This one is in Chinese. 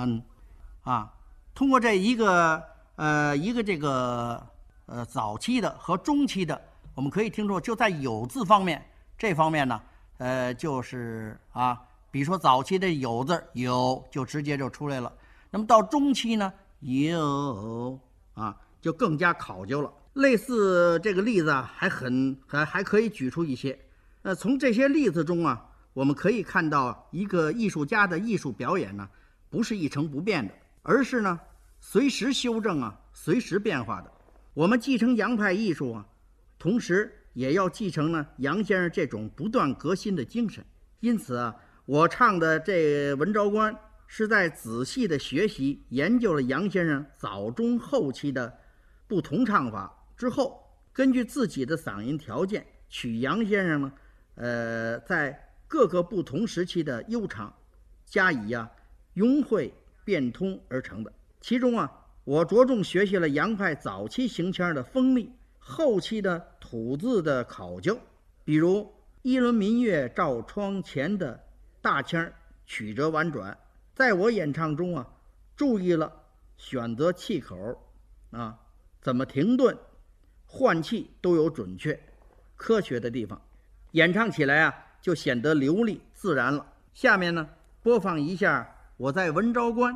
通过这一个这个早期的和中期的，我们可以听出，就在有字方面这方面呢，就是比如说早期的有字有就直接就出来了，那么到中期呢有就更加考究了。类似这个例子还可以举出一些。从这些例子中我们可以看到一个艺术家的艺术表演呢，不是一成不变的，而是呢随时修正随时变化的。我们继承洋派艺术同时也要继承呢杨先生这种不断革新的精神。因此我唱的这文昭关是在仔细的学习研究了杨先生早中后期的不同唱法之后，根据自己的嗓音条件，取杨先生呢在各个不同时期的悠长加以融汇变通而成的。其中我着重学习了杨派早期行腔的锋利，后期的吐字的考究，比如一轮明月照窗前的大腔曲折婉转。在我演唱中注意了选择气口怎么停顿换气都有准确科学的地方，演唱起来就显得流利自然了。下面呢播放一下我在文昭关